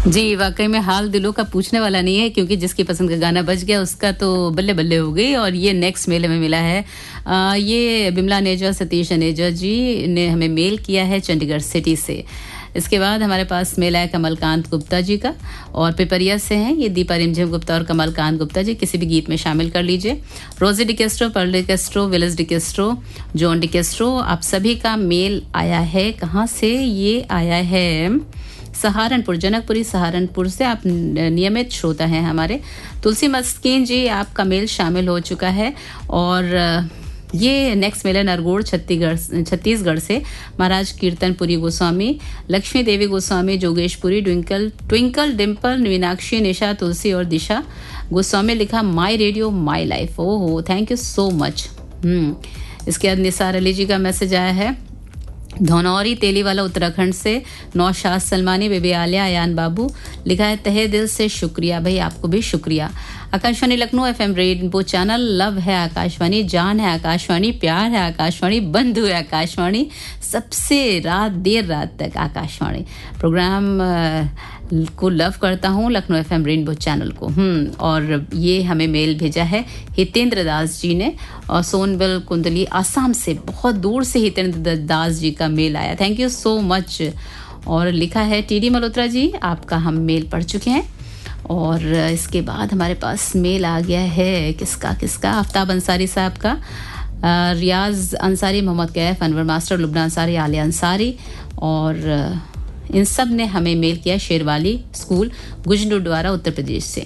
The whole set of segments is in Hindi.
जी, वाक़ई में हाल दिलों का पूछने वाला नहीं है, क्योंकि जिसकी पसंद का गाना बज गया उसका तो बल्ले-बल्ले हो गई। और ये नेक्स्ट मेल हमें मिला है। ये बिमला नेजा सतीश अनेजा जी ने हमें मेल किया है चंडीगढ़ सिटी से। इसके बाद हमारे पास मेल है कमलकांत गुप्ता जी का, और पिपरिया से हैं ये दीपा रिमझिम गुप्ता और कमलकांत गुप्ता जी। किसी भी गीत में शामिल कर लीजिए। रोजी डिकेस्ट्रो, पर्ल डिकेस्ट्रो, विलिस डिकेस्ट्रो, जॉन डिकेस्ट्रो, आप सभी का मेल आया है। कहाँ से ये आया है? सहारनपुर, जनकपुरी सहारनपुर से। आप नियमित श्रोता हैं हमारे। तुलसी मस्कीन जी, आपका मेल शामिल हो चुका है। और ये नेक्स्ट मेल है नरगोड़ छत्तीसगढ़ से। महाराज कीर्तनपुरी गोस्वामी, लक्ष्मी देवी गोस्वामी, जोगेशपुरी, ट्विंकल डिम्पल, मीनाक्षी, निशा, तुलसी और दिशा गोस्वामी। लिखा माई रेडियो माई लाइफ। ओहो, थैंक यू सो मच। इसके बाद निसार अली जी का मैसेज आया है धनौरी तेलीवाला उत्तराखंड से। नौशाद सलमानी, बेबी आलिया, अयान बाबू। लिखा है तहे दिल से शुक्रिया। भाई आपको भी शुक्रिया। Akashvani Lucknow FM rainbow channel, love है आकाशवाणी, जान है आकाशवाणी, प्यार है आकाशवाणी, बंधु है आकाशवाणी, सबसे देर रात तक आकाशवाणी प्रोग्राम को लव करता हूँ, लखनऊ FM रेनबो चैनल को। और ये हमें मेल भेजा है हितेंद्र दास जी ने, और सोनबल कुंडली आसाम से, बहुत दूर से हितेंद्र दास जी का मेल आया। Thank you so much. और लिखा है TD मल्होत्रा जी, आपका हम मेल पढ़ चुके हैं। और इसके बाद हमारे पास मेल आ गया है किसका आफ्ताब अंसारी साहब का, रियाज अंसारी, मोहम्मद कैफ, अनवर मास्टर, लुबना अंसारी, आलिया अंसारी। और इन सब ने हमें मेल किया शेरवाली स्कूल, गुजनूडवारा, उत्तर प्रदेश से।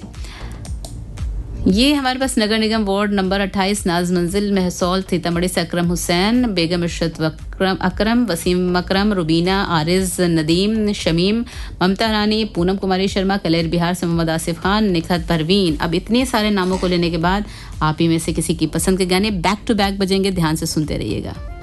ये हमारे पास नगर निगम वार्ड नंबर 28 नाज मंजिल महसौल सीतामढ़ी से अकरम हुसैन, बेगम इशरत अकरम, वसीम अकरम, रुबीना, आरिज, नदीम, शमीम, ममता रानी, पूनम कुमारी शर्मा, कलेर बिहार से मोहम्मद आसिफ खान, निखत परवीन। अब इतने सारे नामों को लेने के बाद आप ही में से किसी की पसंद के गाने बैक टू बैक बजेंगे, ध्यान से सुनते रहिएगा।